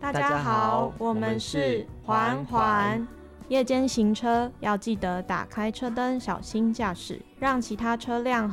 大家好，我们是环环。夜间行车要记得打开车灯，小心驾驶，让其他车辆